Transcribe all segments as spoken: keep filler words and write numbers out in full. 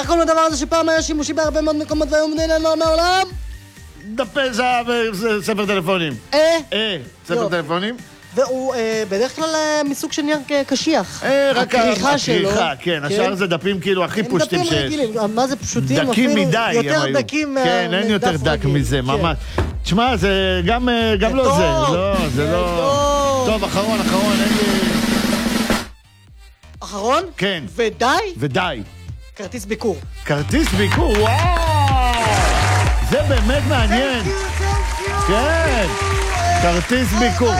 איך קוראים לדבר הזה שפעם היה שימושי בהרבה מאוד מקומות והיום נעלם מהעולם? דפי זהב, ספר טלפונים. אה? אה, ספר טלפונים. והוא אה, בדרך כלל אה, מסוג של נייר קשיח. אה, רק הכריכה שלו. הכריכה, כן. השאר זה דפים כאילו הכי פושטים שיש. הם דפים רגילים. מה זה פשוטים? דקים מדי. יותר דקים מדף רגיל. כן, אין יותר דק מזה, ממש. תשמע, זה גם לא זה. לא, זה לא... טוב, אחרון, אחרון, אין לי... אחרון? כן. ודי? ודי. כרטיס ביקור. כרטיס ביקור, וואו! זה באמת מעניין. כן. כרטיס ביקור.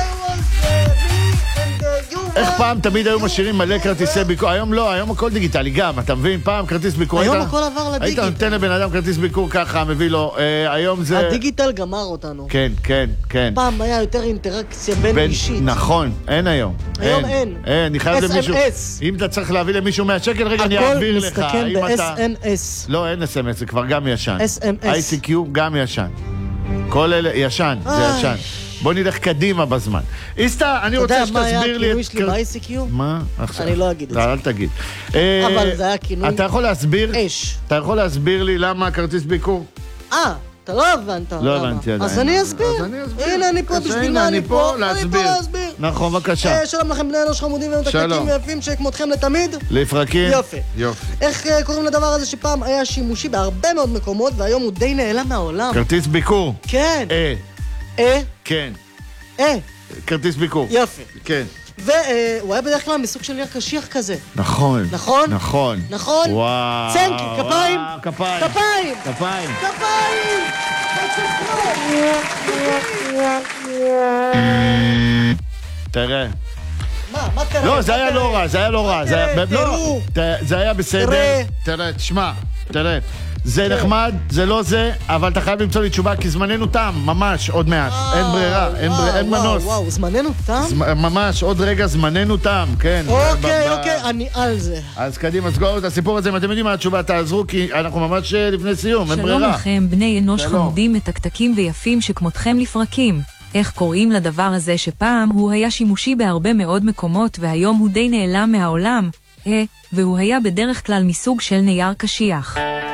איך פעם תמיד היו משאירים מלא כרטיסי ביקור? היום לא, היום הכל דיגיטלי גם, אתה מבין? פעם כרטיס ביקור... היום הכל עבר לדיגיטל. היית נותן לבן אדם כרטיס ביקור ככה, מביא לו, היום זה... הדיגיטל גמר אותנו. כן, כן, כן. פעם היה יותר אינטראקציה בין אישית. נכון, אין היום. היום אין. אין, אני חייב למישהו... אס אם אס. אם אתה צריך להביא למישהו מאה שקל, רגע, אני אעביר לך. הכל מסתכם ב-אס אם אס. לא, אין אס אם אס, זה כבר גם ישן. אס אם אס. איי סי קיו גם ישן. כל אלה, ישן, זה ישן. בוא נלך קדימה בזמן. איסטה, אני רוצה שתסביר לי... אתה יודע מה היה הכינוי שלי ב-איי סי קיו? מה? עכשיו. אני לא אגיד את זה. לא, אל תגיד. אבל זה היה כינוי... אתה יכול להסביר... אש. אתה יכול להסביר לי למה כרטיס ביקור? אה, אתה לא הבנת. לא הבנתי עדיין. אז אני אסביר. הנה, אני פה, בשביל מה אני פה? אני פה להסביר. נכון, בבקשה. שלום לכם בני אנוש חמודים ומתקתקים ויפים שכמותכם לתמיד. לפרקים. יופי. יופי. איך קוראים לדבר הזה שפעם היה שימושי בהרבה מאוד מקומות והיום הוא די נעלם מהעולם? כרטיס ביקור. כן. אה. אה? כן. אה. כרטיס ביקור. יופי. כן. והוא היה בדרך כלל מסוג של נייר קשיח כזה. נכון. נכון? נכון. נכון? וואו. צנקי, כפיים? כפיים. כפיים. כפיים. כפיים. תראה. מה? מה תראה? לא, זה היה לא רע, זה היה לא רע. זה היה בסדר. תראה, תשמע, תראה. זה נחמד, זה לא זה, אבל אתה חייב למצוא לי תשובה, כי זמננו תם, ממש, עוד מעט. אין ברירה, אין מנוס. וואו, זמננו תם? ממש, עוד רגע זמננו תם, כן. אוקיי, אוקיי, אני על זה. אז קדימה, סגור את הסיפור הזה, אם אתם יודעים מה התשובה, תעזרו, כי אנחנו ממש לפני סיום, אין ברירה. שלום לכם, בני אנוש חמודים, מתקתקים ויפים שכמותכם לפרקים. איך קוראים לדבר הזה שפעם הוא היה שימושי בהרבה מאוד מקומות, והיום הוא די נעלם מהעולם? אה, והוא היה בדרך כלל מסוג של נייר קשיח.